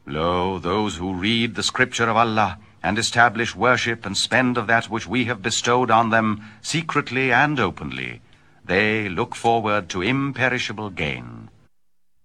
Lo, those who read the scripture of Allah, and establish worship and spend of that which we have bestowed on them secretly and openly, they look forward to imperishable gain.